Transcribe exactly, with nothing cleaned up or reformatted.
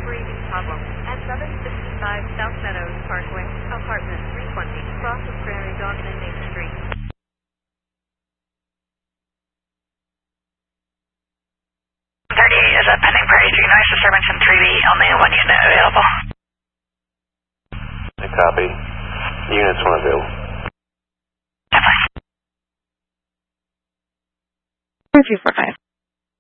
breathing problem at seven sixty-five South Meadows Parkway, apartment three twenty, cross of Prairie Dog and Main Street. thirty-eight is a pending Prairie Street noise disturbance in three B, only one unit available. I copy. Units one available. Definitely. two four five.